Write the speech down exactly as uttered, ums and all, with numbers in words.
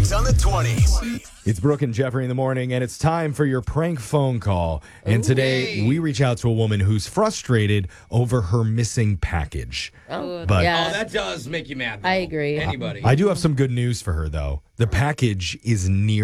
On the twenties. It's Brooke and Jeffrey in the morning, and it's time for your prank phone call. And today we reach out to a woman who's frustrated over her missing package. Oh, But yeah. Oh, that does make you mad. Though. I agree. Anybody. I do have some good news for her, though. The package is near